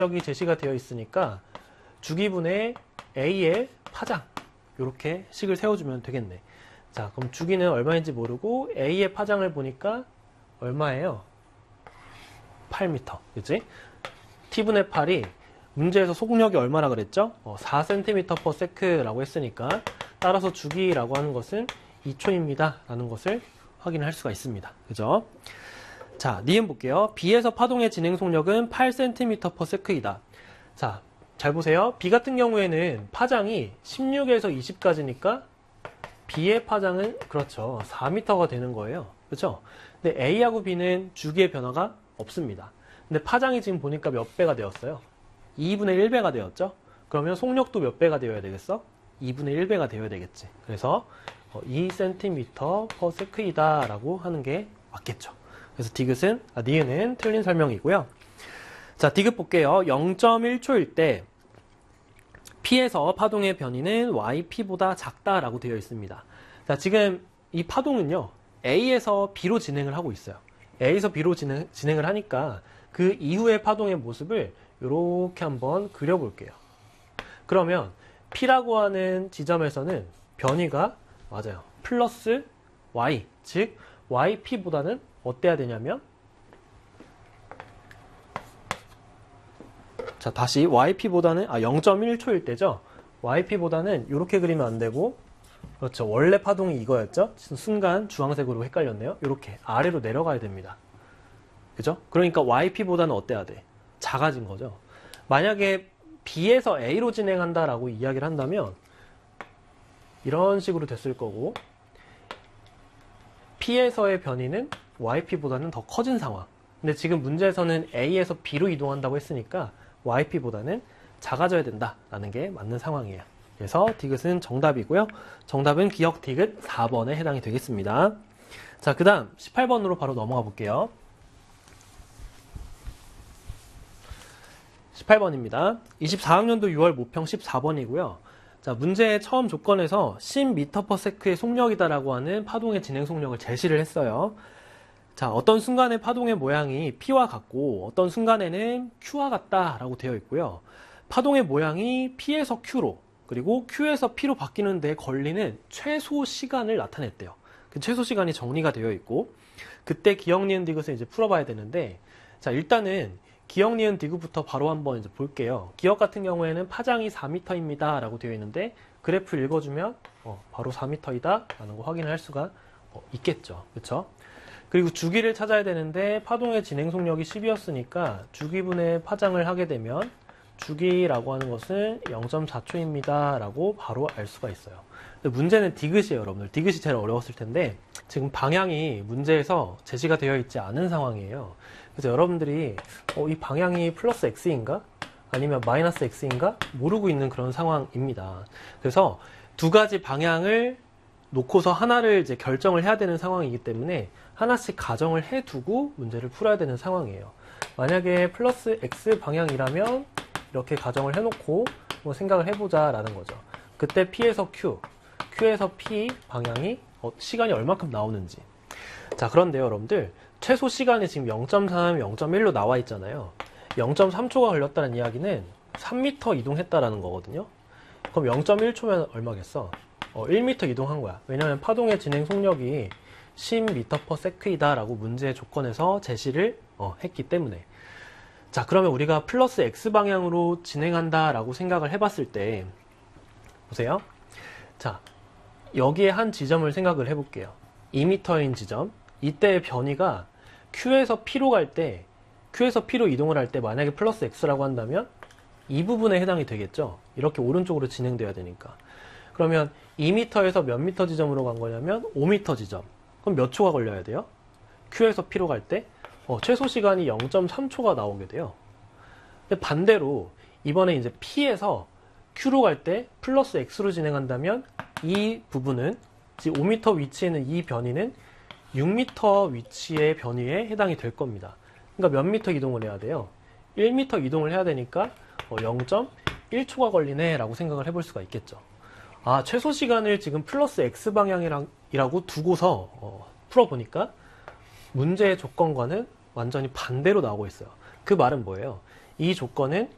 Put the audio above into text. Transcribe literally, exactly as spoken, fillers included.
여기 제시가 되어 있으니까 주기분의 A의 파장 이렇게 식을 세워주면 되겠네. 자, 그럼 주기는 얼마인지 모르고 A의 파장을 보니까 얼마예요? 팔 미터. 그치? T분의 팔이 문제에서 속력이 얼마나 그랬죠? 어, 사 센티미터 퍼 세크라고 했으니까 따라서 주기라고 하는 것은 이 초입니다 라는 것을 확인할 수가 있습니다. 그죠? 자, 니은 볼게요. B에서 파동의 진행 속력은 팔 센티미터 퍼 세크이다. 자, 잘 보세요. B 같은 경우에는 파장이 십육에서 이십까지니까 B의 파장은 그렇죠. 사 미터가 되는 거예요. 그렇죠? 근데 A하고 B는 주기의 변화가 없습니다. 근데 파장이 지금 보니까 몇 배가 되었어요? 이분의 일 배가 되었죠? 그러면 속력도 몇 배가 되어야 되겠어? 이분의 일 배가 되어야 되겠지. 그래서 이 센티미터 퍼 세크이다 라고 하는 게 맞겠죠. 그래서 디귿은, 아, 니은은 틀린 설명이고요. 자, 디귿 볼게요. 영 점 일 초일 때 P에서 파동의 변이는 와이피보다 작다라고 되어 있습니다. 자, 지금 이 파동은요, A에서 B로 진행을 하고 있어요. A에서 B로 진행, 진행을 하니까 그 이후의 파동의 모습을 이렇게 한번 그려볼게요. 그러면 P라고 하는 지점에서는 변이가 맞아요. 플러스 Y, 즉 와이피보다는 어때야 되냐면, 자, 다시 와이피보다는, 아, 영 점 일 초일 때죠. 와이피보다는 이렇게 그리면 안 되고, 그렇죠. 원래 파동이 이거였죠. 순간 주황색으로 헷갈렸네요. 이렇게 아래로 내려가야 됩니다. 그죠? 그러니까 와이피보다는 어때야 돼? 작아진 거죠. 만약에 B에서 A로 진행한다라고 이야기를 한다면 이런 식으로 됐을 거고, P에서의 변이는 와이피보다는 더 커진 상황. 근데 지금 문제에서는 A에서 B로 이동한다고 했으니까 와이피보다는 작아져야 된다라는 게 맞는 상황이에요. 그래서 디귿은 정답이고요. 정답은 기억 디귿 사 번에 해당이 되겠습니다. 자, 그 다음 십팔 번으로 바로 넘어가 볼게요. 십팔 번입니다. 이십사 학년도 유월 모평 십사 번이고요. 자, 문제의 처음 조건에서 십 미터 퍼 세크의 속력이다라고 하는 파동의 진행 속력을 제시를 했어요. 자, 어떤 순간에 파동의 모양이 P와 같고 어떤 순간에는 Q와 같다라고 되어 있고요. 파동의 모양이 P에서 Q로 그리고 Q에서 P로 바뀌는 데 걸리는 최소 시간을 나타냈대요. 그 최소 시간이 정리가 되어 있고, 그때 기억, 니은, 디귿을 이제 풀어봐야 되는데, 자, 일단은 기억, 니은, 디귿부터 바로 한번 이제 볼게요. 기억 같은 경우에는 파장이 사 미터입니다 라고 되어 있는데, 그래프 읽어주면 어, 바로 사 미터이다 라는 거 확인할 수가 어, 있겠죠. 그쵸? 그리고 주기를 찾아야 되는데 파동의 진행 속력이 십이었으니까 주기분의 파장을 하게 되면 주기라고 하는 것은 영 점 사 초입니다 라고 바로 알 수가 있어요. 근데 문제는 디귿이에요, 여러분들. 디귿이 제일 어려웠을 텐데 지금 방향이 문제에서 제시가 되어 있지 않은 상황이에요. 그래서 여러분들이 어, 이 방향이 플러스 X인가? 아니면 마이너스 X인가? 모르고 있는 그런 상황입니다. 그래서 두 가지 방향을 놓고서 하나를 이제 결정을 해야 되는 상황이기 때문에 하나씩 가정을 해두고 문제를 풀어야 되는 상황이에요. 만약에 플러스 X 방향이라면 이렇게 가정을 해놓고 뭐 생각을 해보자 라는 거죠. 그때 P에서 Q, Q에서 P 방향이 어, 시간이 얼마큼 나오는지. 자, 그런데요, 여러분들 최소 시간이 지금 영 점 삼, 영 점 일로 나와 있잖아요. 영 점 삼 초가 걸렸다는 이야기는 삼 미터 이동했다라는 거거든요. 그럼 영 점 일 초면 얼마겠어? 어, 일 미터 이동한 거야. 왜냐하면 파동의 진행 속력이 십 미터 퍼 세크이다 라고 문제의 조건에서 제시를 어, 했기 때문에. 자, 그러면 우리가 플러스 X 방향으로 진행한다 라고 생각을 해봤을 때 보세요. 자, 여기에 한 지점을 생각을 해볼게요. 이 미터인 지점. 이때의 변이가 Q에서 P로 갈 때, Q에서 P로 이동을 할 때 만약에 플러스 X라고 한다면 이 부분에 해당이 되겠죠. 이렇게 오른쪽으로 진행돼야 되니까. 그러면 이 미터에서 몇 미터 지점으로 간 거냐면 오 미터 지점. 그럼 몇 초가 걸려야 돼요? Q에서 P로 갈 때 어, 최소 시간이 영 점 삼 초가 나오게 돼요. 근데 반대로 이번에 이제 P에서 Q로 갈 때 플러스 X로 진행한다면 이 부분은 오 미터 위치에 있는 이 변이는 육 미터 위치의 변이에 해당이 될 겁니다. 그러니까 몇 미터 이동을 해야 돼요? 일 미터 이동을 해야 되니까 어, 영 점 일 초가 걸리네 라고 생각을 해볼 수가 있겠죠. 아, 최소 시간을 지금 플러스 X 방향이라고 두고서 어, 풀어보니까 문제의 조건과는 완전히 반대로 나오고 있어요. 그 말은 뭐예요? 이 조건은